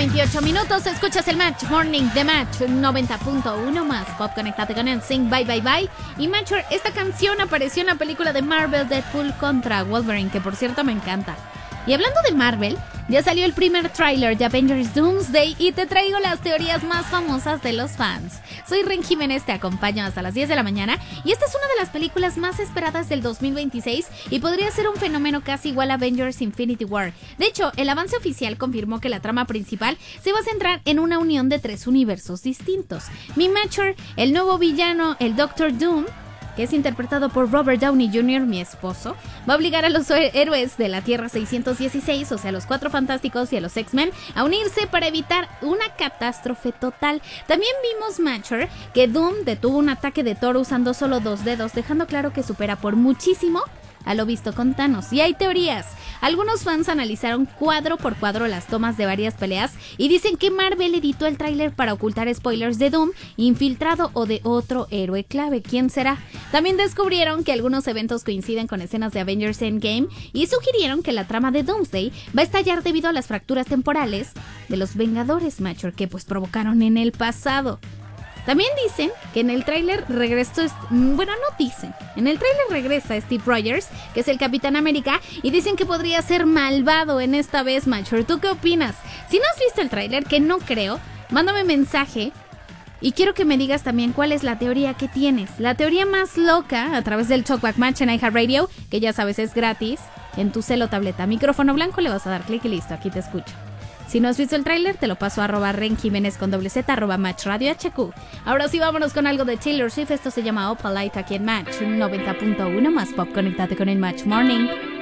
28 minutos. Escuchas el Match Morning de Match 90.1 más Pop. Conectate con NSYNC, Bye Bye Bye. Y Matcher, esta canción apareció en la película de Marvel Deadpool contra Wolverine, que por cierto me encanta. Y hablando de Marvel, ya salió el primer tráiler de Avengers Doomsday y te traigo las teorías más famosas de los fans. Soy Ren Jiménez, te acompaño hasta las 10 de la mañana y esta es una de las películas más esperadas del 2026 y podría ser un fenómeno casi igual a Avengers Infinity War. De hecho, el avance oficial confirmó que la trama principal se va a centrar en una unión de 3 universos distintos. Mi Matcher, el nuevo villano, el Doctor Doom, que es interpretado por Robert Downey Jr., mi esposo, va a obligar a los héroes de la Tierra 616, o sea, a los 4 Fantásticos y a los X-Men, a unirse para evitar una catástrofe total. También vimos, Matcher, que Doom detuvo un ataque de Thor usando solo 2 dedos, dejando claro que supera por muchísimo a lo visto con Thanos. Y hay teorías. Algunos fans analizaron cuadro por cuadro las tomas de varias peleas y dicen que Marvel editó el tráiler para ocultar spoilers de Doom, infiltrado o de otro héroe clave. ¿Quién será? También descubrieron que algunos eventos coinciden con escenas de Avengers Endgame y sugirieron que la trama de Doomsday va a estallar debido a las fracturas temporales de los Vengadores, Matcher, que pues provocaron en el pasado. También dicen que en el tráiler regresa Steve Rogers, que es el Capitán América, y dicen que podría ser malvado en esta vez, Matcher. ¿Tú qué opinas? Si no has visto el tráiler, que no creo, mándame mensaje y quiero que me digas también cuál es la teoría que tienes. La teoría más loca a través del Talkback Match en iHeartRadio, que ya sabes es gratis, en tu celo, tableta, micrófono blanco, le vas a dar clic y listo, aquí te escucho. Si no has visto el tráiler, te lo paso a @Ren Jiménez con doble Z, @Match Radio HQ. Ahora sí, vámonos con algo de Taylor Swift. Esto se llama Opalite aquí en Match 90.1 más Pop. Conéctate con el Match Morning.